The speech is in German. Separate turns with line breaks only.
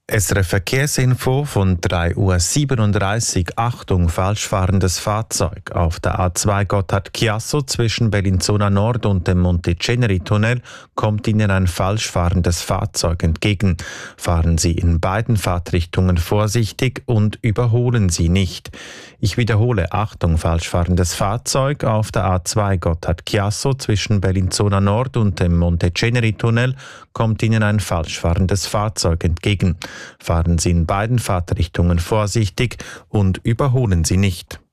SRF Verkehrsinfo von 3:37 Uhr. Achtung, falsch fahrendes Fahrzeug. Auf der A2 Gotthard-Chiasso zwischen Bellinzona Nord und dem Monteceneri-Tunnel kommt Ihnen ein falsch fahrendes Fahrzeug entgegen. Fahren Sie in beiden Fahrtrichtungen vorsichtig und überholen Sie nicht. Ich wiederhole, Achtung, falsch fahrendes Fahrzeug. Auf der A2 Gotthard-Chiasso zwischen Bellinzona Nord und dem Monteceneri-Tunnel kommt Ihnen ein falsch fahrendes Fahrzeug entgegen. Fahren Sie in beiden Fahrtrichtungen vorsichtig und überholen Sie nicht.